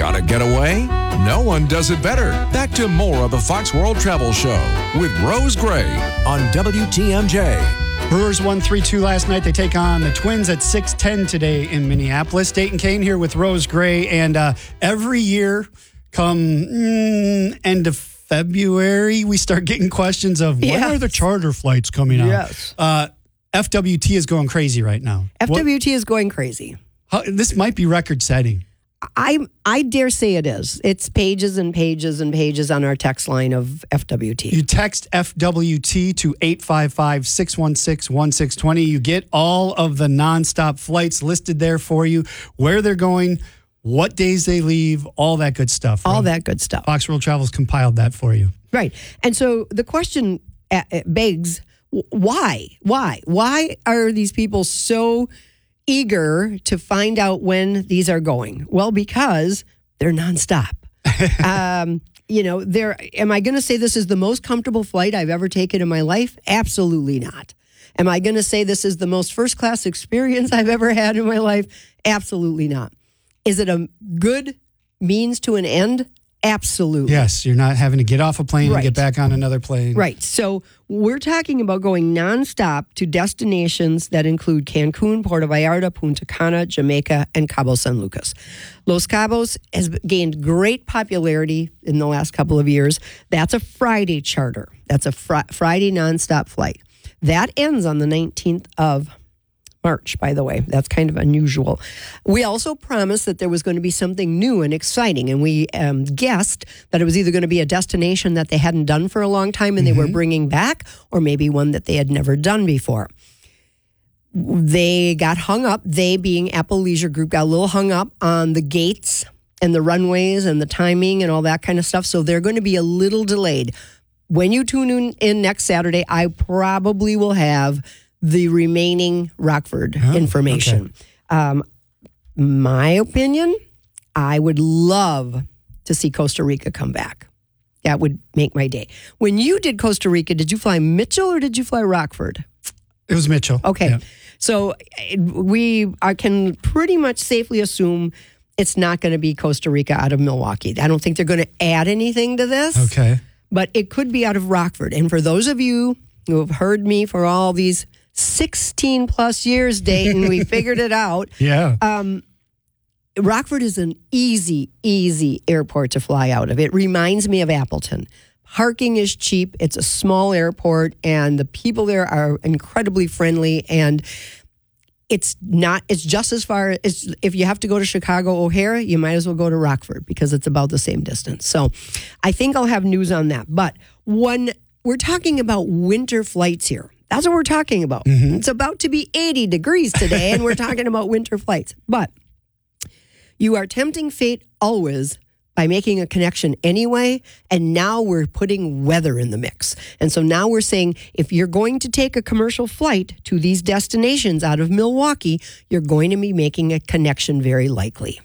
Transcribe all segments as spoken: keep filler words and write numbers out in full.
Got a getaway? No one does it better. Back to more of the Fox World Travel Show with Rose Gray on W T M J. Brewers won three two last night. They take on the Twins at six ten today in Minneapolis. Dayton Kane here with Rose Gray. And uh, every year, come mm, end of February, we start getting questions of when yes. are the charter flights coming out? Yes. Uh, F W T is going crazy right now. F W T what, is going crazy. How, this might be record setting. I I dare say it is. It's pages and pages and pages on our text line of F W T. You text F W T to eight five five, six one six, one six two zero. You get all of the nonstop flights listed there for you, where they're going, what days they leave, all that good stuff. All right? that good stuff. Fox World Travel's compiled that for you. Right. And so the question begs, why? Why? Why are these people so eager to find out when these are going? Well, because they're nonstop. um, you know, there. Am I going to say this is the most comfortable flight I've ever taken in my life? Absolutely not. Am I going to say this is the most first-class experience I've ever had in my life? Absolutely not. Is it a good means to an end? Absolutely. Yes, you're not having to get off a plane right. and get back on another plane. Right. So we're talking about going nonstop to destinations that include Cancun, Puerto Vallarta, Punta Cana, Jamaica, and Cabo San Lucas. Los Cabos has gained great popularity in the last couple of years. That's a Friday charter. That's a fr- Friday nonstop flight. That ends on the nineteenth of March, by the way. That's kind of unusual. We also promised that there was going to be something new and exciting, and we um, guessed that it was either going to be a destination that they hadn't done for a long time and mm-hmm. they were bringing back, or maybe one that they had never done before. They got hung up, they being Apple Leisure Group, got a little hung up on the gates and the runways and the timing and all that kind of stuff, so they're going to be a little delayed. When you tune in next Saturday, I probably will have the remaining Rockford oh, information. Okay. Um, my opinion, I would love to see Costa Rica come back. That would make my day. When you did Costa Rica, did you fly Mitchell or did you fly Rockford? It was Mitchell. Okay. Yeah. So we are, can pretty much safely assume it's not going to be Costa Rica out of Milwaukee. I don't think they're going to add anything to this. Okay. But it could be out of Rockford. And for those of you who have heard me for all these sixteen plus years, Dayton, we figured it out. Yeah. Um, Rockford is an easy, easy airport to fly out of. It reminds me of Appleton. Parking is cheap. It's a small airport, and the people there are incredibly friendly. And it's not, it's just as far as if you have to go to Chicago O'Hare, you might as well go to Rockford because it's about the same distance. So I think I'll have news on that. But when we're talking about winter flights here, that's what we're talking about. Mm-hmm. It's about to be eighty degrees today, and we're talking about winter flights. But you are tempting fate always by making a connection anyway, and now we're putting weather in the mix. And so now we're saying if you're going to take a commercial flight to these destinations out of Milwaukee, you're going to be making a connection very likely.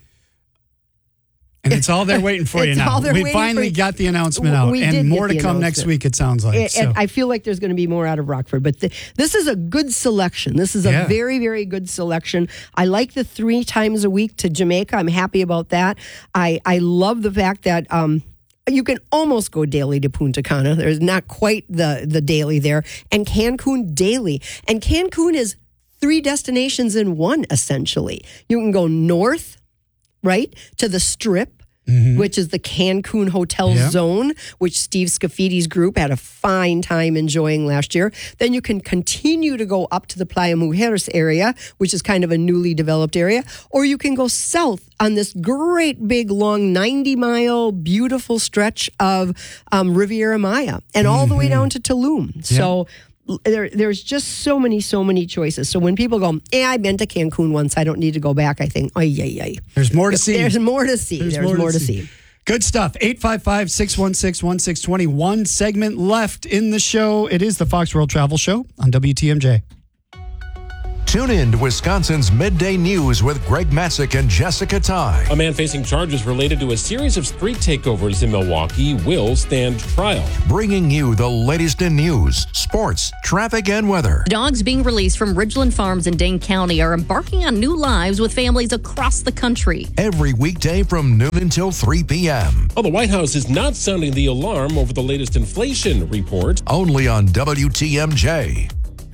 And it's all they're waiting for you now. We finally got the announcement out. And more to come next week, it sounds like. And, so. and I feel like there's going to be more out of Rockford. But the, this is a good selection. This is a yeah. very, very good selection. I like the three times a week to Jamaica. I'm happy about that. I, I love the fact that um, you can almost go daily to Punta Cana. There's not quite the, the daily there. And Cancun daily. And Cancun is three destinations in one, essentially. You can go north, right, to the Strip, mm-hmm. which is the Cancun Hotel yeah. Zone, which Steve Scaffidi's group had a fine time enjoying last year. Then you can continue to go up to the Playa Mujeres area, which is kind of a newly developed area, or you can go south on this great big long ninety-mile beautiful stretch of um, Riviera Maya and all mm-hmm. the way down to Tulum. Yeah. So There, there's just so many, so many choices. So when people go, yeah, I've been to Cancun once, I don't need to go back, I think, ay, ay, ay. There's more to see. There's more to see. There's, There's more, more to, to see. see. Good stuff. eight five five, six one six, one six two zero. One segment left in the show. It is the Fox World Travel Show on W T M J. Tune in to Wisconsin's Midday News with Greg Matzik and Jessica Ty. A man facing charges related to a series of street takeovers in Milwaukee will stand trial. Bringing you the latest in news, sports, traffic, and weather. Dogs being released from Ridgeland Farms in Dane County are embarking on new lives with families across the country. Every weekday from noon until three p.m. Well, the White House is not sounding the alarm over the latest inflation report. Only on W T M J.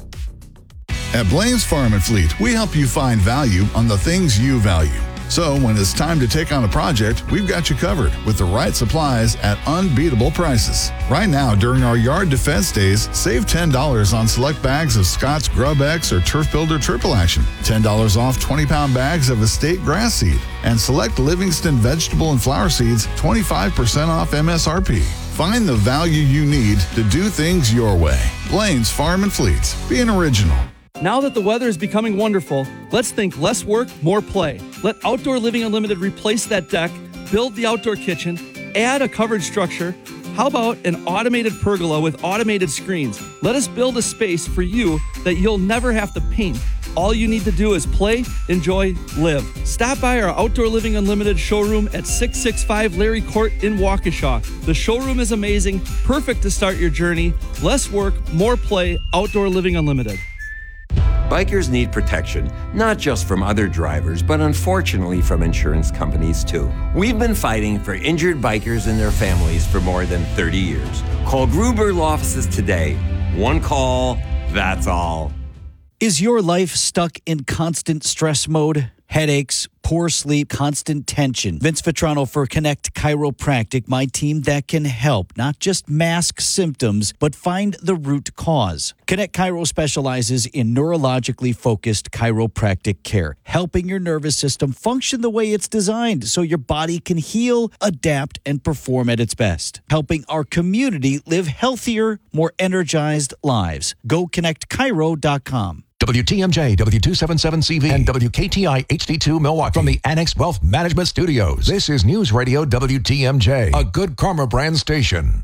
At Blaine's Farm and Fleet, we help you find value on the things you value. So when it's time to take on a project, we've got you covered with the right supplies at unbeatable prices. Right now, during our Yard Defense Days, save ten dollars on select bags of Scott's Grub X or Turf Builder Triple Action, ten dollars off twenty-pound bags of Estate Grass Seed, and select Livingston Vegetable and Flower Seeds, twenty-five percent off M S R P. Find the value you need to do things your way. Blaine's Farm and Fleet. Be an original. Now that the weather is becoming wonderful, let's think less work, more play. Let Outdoor Living Unlimited replace that deck, build the outdoor kitchen, add a covered structure. How about an automated pergola with automated screens? Let us build a space for you that you'll never have to paint. All you need to do is play, enjoy, live. Stop by our Outdoor Living Unlimited showroom at six sixty-five Larry Court in Waukesha. The showroom is amazing, perfect to start your journey. Less work, more play, Outdoor Living Unlimited. Bikers need protection, not just from other drivers, but unfortunately from insurance companies too. We've been fighting for injured bikers and their families for more than thirty years. Call Gruber Law Offices today. One call, that's all. Is your life stuck in constant stress mode? Headaches, poor sleep, constant tension. Vince Vitrano for Connect Chiropractic, my team that can help not just mask symptoms, but find the root cause. Connect Chiro specializes in neurologically focused chiropractic care, helping your nervous system function the way it's designed so your body can heal, adapt, and perform at its best. Helping our community live healthier, more energized lives. Go connect chiro dot com. W T M J, W two seventy-seven C V, and W K T I H D two Milwaukee. From the Annex Wealth Management Studios, this is News Radio W T M J, a Good Karma brand station.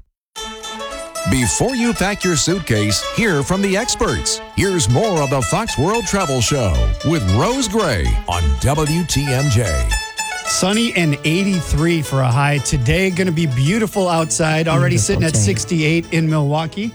Before you pack your suitcase, hear from the experts. Here's more of the Fox World Travel Show with Rose Gray on W T M J. Sunny and eighty-three for a high today. Going to be beautiful outside. Already Beautiful sitting at day. sixty-eight in Milwaukee.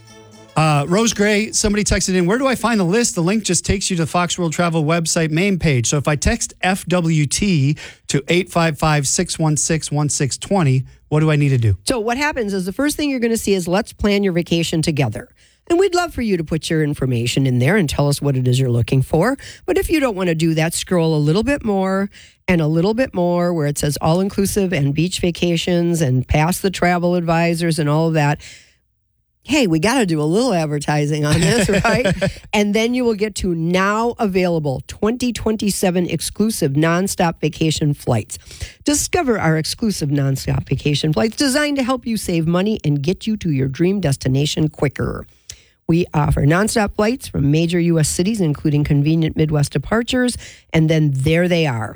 Uh, Rose Gray, somebody texted in, where do I find the list? The link just takes you to the Fox World Travel website main page. So if I text F W T to eight five five, six one six, one six two zero, what do I need to do? So what happens is the first thing you're going to see is let's plan your vacation together. And we'd love for you to put your information in there and tell us what it is you're looking for. But if you don't want to do that, scroll a little bit more and a little bit more where it says all-inclusive and beach vacations and past the travel advisors and all of that. Hey, we got to do a little advertising on this, right? And then you will get to now available twenty twenty-seven exclusive nonstop vacation flights. Discover our exclusive nonstop vacation flights designed to help you save money and get you to your dream destination quicker. We offer nonstop flights from major U S cities, including convenient Midwest departures, and then there they are.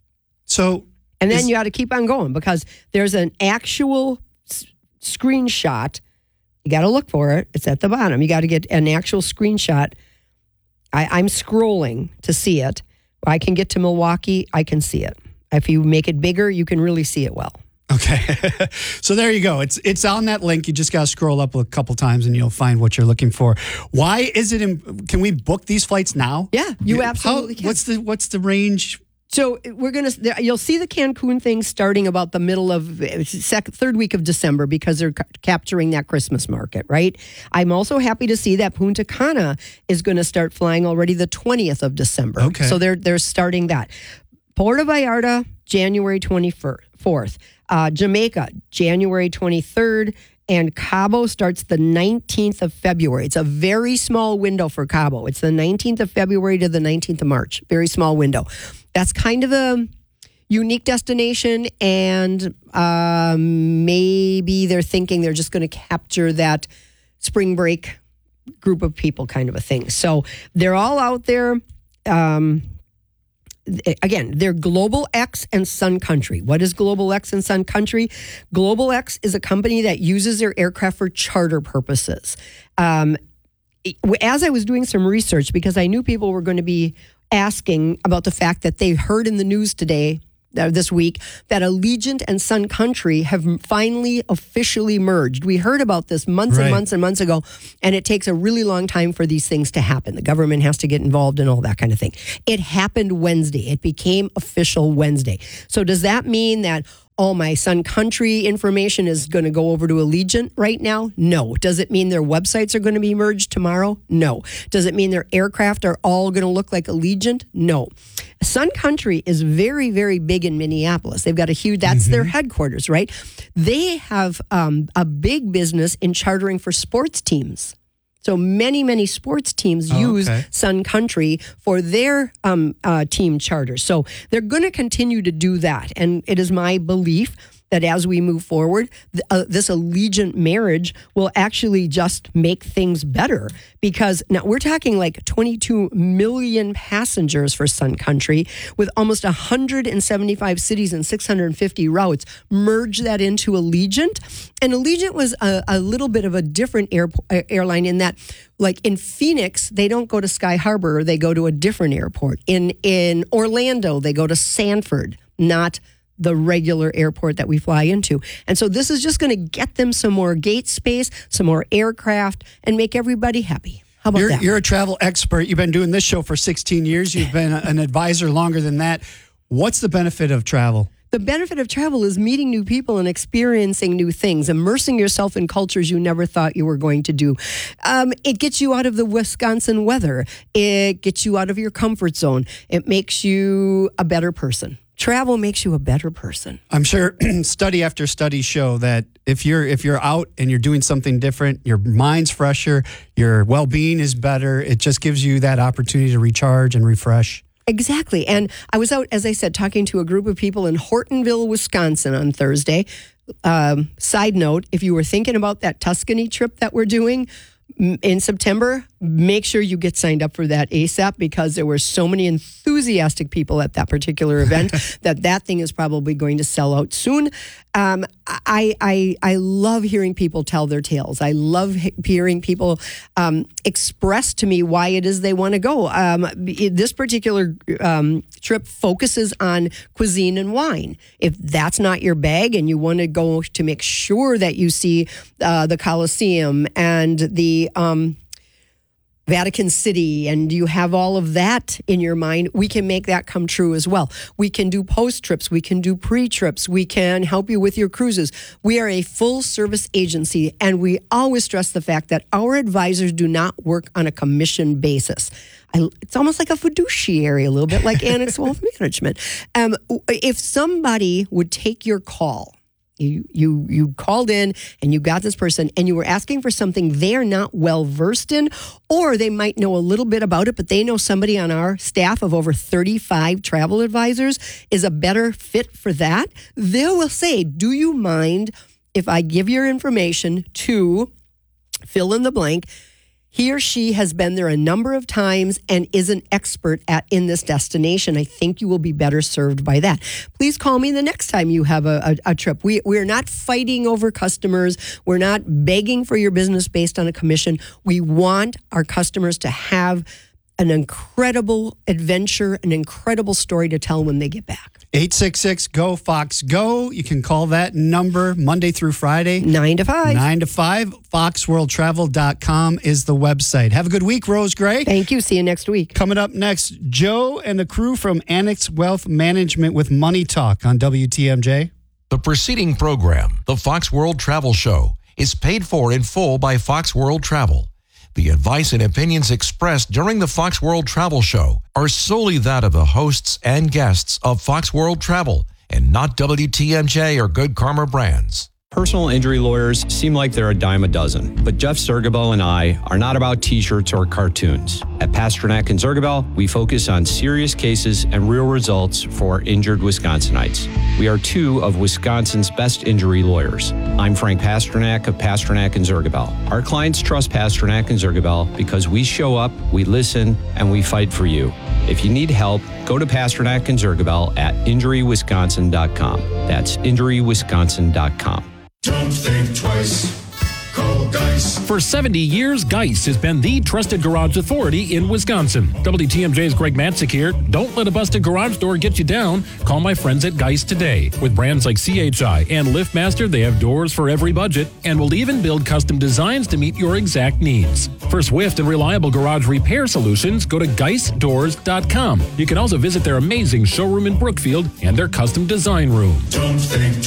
So, And then is- you got to keep on going because there's an actual s- screenshot. You got to look for it. It's at the bottom. You got to get an actual screenshot. I, I'm scrolling to see it. I can get to Milwaukee. I can see it. If you make it bigger, you can really see it well. Okay. So there you go. It's it's on that link. You just got to scroll up a couple times and you'll find what you're looking for. Why is it, in, can we book these flights now? Yeah, you How- absolutely can. What's the, what's the range? So we're going to, you'll see the Cancun thing starting about the middle of, second, third week of December because they're ca- capturing that Christmas market, right? I'm also happy to see that Punta Cana is going to start flying already the twentieth of December. Okay. So they're, they're starting that. Puerto Vallarta, January twenty-fourth. Uh, Jamaica, January twenty-third. And Cabo starts the nineteenth of February. It's a very small window for Cabo. It's the nineteenth of February to the nineteenth of March. Very small window. That's kind of a unique destination, and um, maybe they're thinking they're just going to capture that spring break group of people kind of a thing. So they're all out there. Um, Again, they're Global X and Sun Country. What is Global X and Sun Country? Global X is a company that uses their aircraft for charter purposes. Um, as I was doing some research, because I knew people were going to be asking about the fact that they heard in the news today, uh, this week, that Allegiant and Sun Country have finally officially merged. We heard about this months Right. and months and months ago, and it takes a really long time for these things to happen. The government has to get involved and all that kind of thing. It happened Wednesday. It became official Wednesday. So does that mean that all my Sun Country information is going to go over to Allegiant right now? No. Does it mean their websites are going to be merged tomorrow? No. Does it mean their aircraft are all going to look like Allegiant? No. Sun Country is very, very big in Minneapolis. They've got a huge, that's their headquarters, right? They have um, a big business in chartering for sports teams. So many, many sports teams Oh, use okay. Sun Country for their um, uh, team charters. So they're going to continue to do that. And it is my belief that as we move forward, th- uh, this Allegiant marriage will actually just make things better. Because now we're talking like twenty-two million passengers for Sun Country with almost one hundred seventy-five cities and six hundred fifty routes. Merge that into Allegiant. And Allegiant was a, a little bit of a different air, airline in that, like in Phoenix, they don't go to Sky Harbor, they go to a different airport. In, in Orlando, they go to Sanford, not the regular airport that we fly into. And so this is just going to get them some more gate space, some more aircraft, and make everybody happy. How about You're, that? you're a travel expert. You've been doing this show for sixteen years. You've been an advisor longer than that. What's the benefit of travel? The benefit of travel is meeting new people and experiencing new things, immersing yourself in cultures you never thought you were going to do. Um, it gets you out of the Wisconsin weather. It gets you out of your comfort zone. It makes you a better person. Travel makes you a better person. I'm sure study after study show that if you're if you're out and you're doing something different, your mind's fresher, your well-being is better. It just gives you that opportunity to recharge and refresh. Exactly. And I was out, as I said, talking to a group of people in Hortonville, Wisconsin on Thursday. Um, side note, if you were thinking about that Tuscany trip that we're doing in September, make sure you get signed up for that ASAP, because there were so many enthusiastic people at that particular event that that thing is probably going to sell out soon. Um, I, I I love hearing people tell their tales. I love he- hearing people um, express to me why it is they want to go. Um, this particular um, trip focuses on cuisine and wine. If that's not your bag and you want to go to make sure that you see uh, the Colosseum and the um, Vatican City, and you have all of that in your mind, we can make that come true as well. We can do post trips. We can do pre trips. We can help you with your cruises. We are a full service agency, and we always stress the fact that our advisors do not work on a commission basis. I, it's almost like a fiduciary, a little bit like Annex Wealth Management. Um, if somebody would take your call, You, you you called in and you got this person and you were asking for something they're not well versed in, or they might know a little bit about it, but they know somebody on our staff of over thirty-five travel advisors is a better fit for that, they will say, do you mind if I give your information to fill in the blank? He or she has been there a number of times and is an expert at in this destination. I think you will be better served by that. Please call me the next time you have a, a, a trip. We, we're not fighting over customers. We're not begging for your business based on a commission. We want our customers to have an incredible adventure, an incredible story to tell when they get back. eight six six, G O, Fox, Go. You can call that number Monday through Friday. Nine to five. Nine to five. fox world travel dot com is the website. Have a good week, Rose Gray. Thank you. See you next week. Coming up next, Joe and the crew from Annex Wealth Management with Money Talk on W T M J. The preceding program, the Fox World Travel Show, is paid for in full by Fox World Travel. The advice and opinions expressed during the Fox World Travel Show are solely that of the hosts and guests of Fox World Travel and not W T M J or Good Karma Brands. Personal injury lawyers seem like they're a dime a dozen, but Jeff Zergabel and I are not about t-shirts or cartoons. At Pasternak and Zergabel, we focus on serious cases and real results for injured Wisconsinites. We are two of Wisconsin's best injury lawyers. I'm Frank Pasternak of Pasternak and Zergabel. Our clients trust Pasternak and Zergabel because we show up, we listen, and we fight for you. If you need help, go to Pasternak and Zergabel at injury wisconsin dot com. That's injury wisconsin dot com. Don't think twice. Call Geis. For seventy years, Geis has been the trusted garage authority in Wisconsin. W T M J's Greg Matzik here. Don't let a busted garage door get you down. Call my friends at Geis today. With brands like C H I and LiftMaster, they have doors for every budget and will even build custom designs to meet your exact needs. For swift and reliable garage repair solutions, go to geis doors dot com. You can also visit their amazing showroom in Brookfield and their custom design room. Don't think